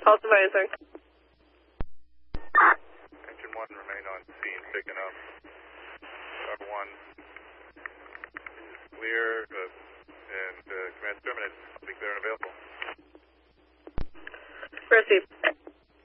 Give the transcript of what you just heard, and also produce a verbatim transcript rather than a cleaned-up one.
Pulse advising. Engine one remain on scene, picking up. Star one is clear, uh, and uh, command terminated. I'll be clear and available. Proceed.